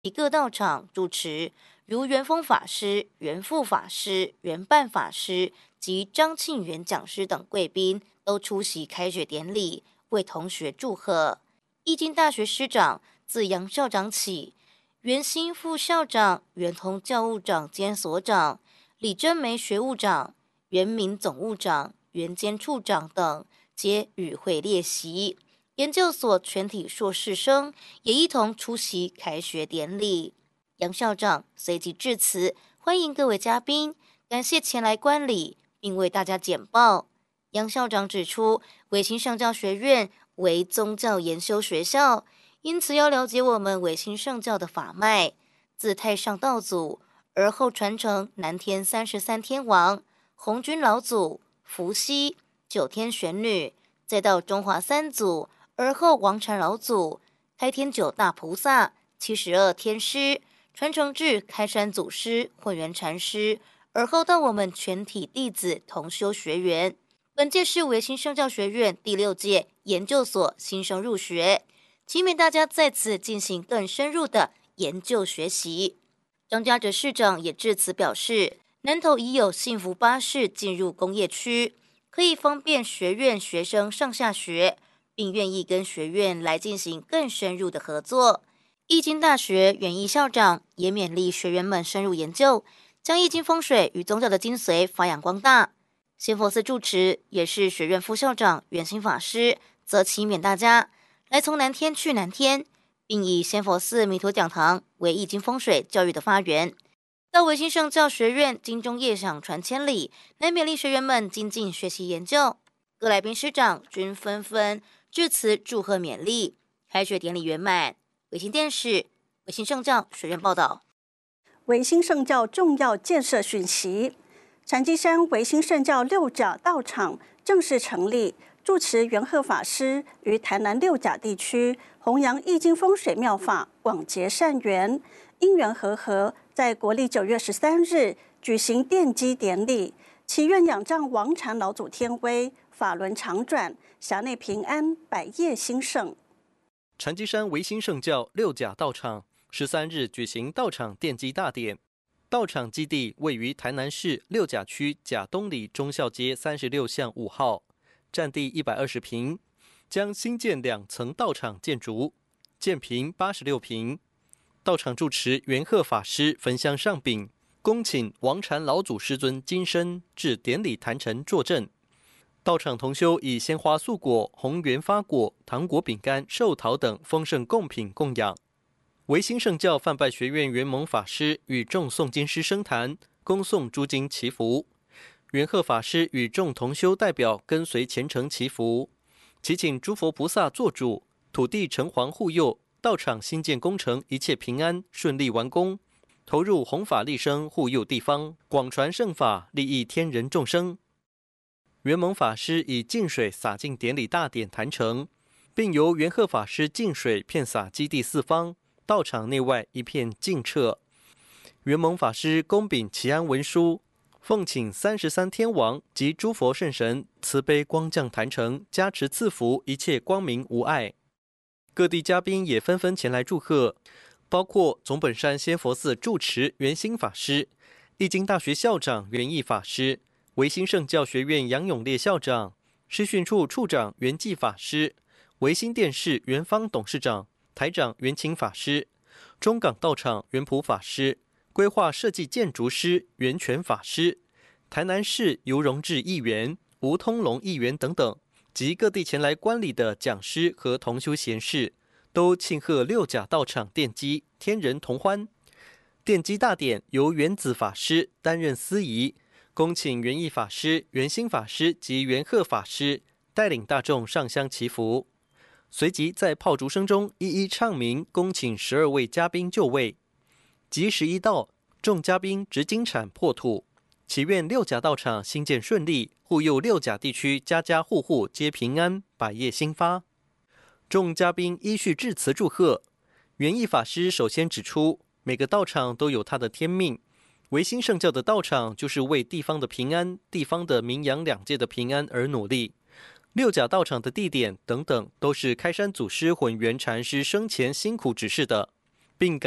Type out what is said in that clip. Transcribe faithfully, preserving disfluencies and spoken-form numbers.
一个道场主持，如元丰法师、元富法师、元办法师及张庆元讲师等贵宾都出席开学典礼，为同学祝贺。义经大学师长自杨校长起，袁新副校长、袁同教务长兼所长、李珍梅学务长、袁明总务长、袁监处长等皆与会列席。研究所全体硕士生也一同出席开学典礼。杨校长随即致辞，欢迎各位嘉宾，感谢前来观礼，并为大家简报。杨校长指出，维新圣教学院为宗教研修学校，因此要了解我们维新圣教的法脉，自太上道祖，而后传承南天三十三天王、红军老祖、伏羲、九天玄女，再到中华三祖，而后王禅老祖、开天九大菩萨、七十二天师，传承至开山祖师、混元禅师，而后到我们全体弟子同修学员。本届是维新圣教学院第六届研究所新生入学，期勉大家在此进行更深入的研究学习。张家哲市长也致辞表示，南投已有幸福巴士进入工业区，可以方便学院学生上下学，并愿意跟学院来进行更深入的合作。义经大学袁毅校长也勉励学员们深入研究，将易经风水与宗教的精髓发扬光大。仙佛寺住持也是学院副校长圆心法师，则期勉大家来从南天去南天，并以仙佛寺弥陀讲堂为易经风水教育的发源。到维新圣教学院金钟夜响传千里，来勉励学员们精进学习研究。各来宾师长均纷纷致辞祝贺勉励，开学典礼圆满。维新电视、维新圣教学院报道。 维新圣教重要建设讯息：禅机山维新圣教六甲道场正式成立，住持元鹤法师于台南六甲地区弘扬易经风水妙法，广结善缘。因缘和合，在国历九月十三日举行奠基典礼，祈愿仰仗王禅老祖天威，法轮常转，辖内平安，百业兴盛。 禅机山维新圣教六甲道场十三日举行道场奠基大典。道场基地位于台南市六甲区甲东里忠孝街三十六巷五号，占地一百二十坪，将新建两层道场建筑，建坪八十六坪。道场住持元鹤法师焚香上禀，恭请王禅老祖师尊金身至典礼坛城坐镇。道场同修以鲜花素果、红圆发果、糖果饼干、寿桃等丰盛贡品供养。维新圣教范拜学院圆蒙法师与众诵经师升坛，恭诵诸经祈福。元鹤法师与众同修代表跟随虔诚祈福，祈请诸佛菩萨做主，土地城隍护佑，道场新建工程一切平安顺利完工，投入弘法利生，护佑地方，广传圣法，利益天人众生。圆蒙法师以净水洒进典礼大典坛城，并由元鹤法师净水遍洒基地四方，道场内外一片净澈。圆蒙法师恭禀祈安文书，奉请三十三天王及诸佛圣神慈悲光降坛城，加持赐福，一切光明无碍。各地嘉宾也纷纷前来祝贺，包括总本山仙佛寺住持圆心法师、义经大学校长圆毅法师、维新圣教学院杨永烈校长、师训处处长圆寂法师、维新电视元方董事长、台长圆清法师、中港道场元普法师、规划设计建筑师袁全法师、台南市尤荣智议员、吴通龙议员等等，及各地前来观礼的讲师和同修贤士，都庆贺六甲道场奠基，天人同欢。奠基大典由元子法师担任司仪，恭请元义法师、元心法师及元鹤法师带领大众上香祈福，随即在炮竹声中一一唱名，恭请十二位嘉宾就位。吉时一到，众嘉宾执金铲破土，祈愿六甲道场兴建顺利，护佑六甲地区家家户户皆平安，百业兴发。众嘉宾依序致辞祝贺。元义法师首先指出，每个道场都有他的天命，维新圣教的道场就是为地方的平安、地方的名扬两界的平安而努力。六甲道场的地点等等，都是开山祖师混元禅师生前辛苦指示的，并感